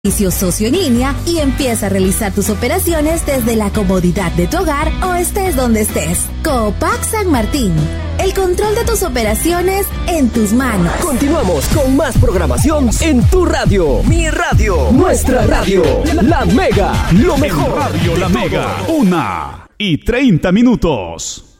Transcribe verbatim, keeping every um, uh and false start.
servicio socio en línea y empieza a realizar tus operaciones desde la comodidad de tu hogar o estés donde estés. Coopac San Martín. El control de tus operaciones en tus manos. Continuamos con más programación en tu radio. Mi radio. Nuestra radio. La Mega. Lo mejor. Radio La Mega. Una y treinta minutos.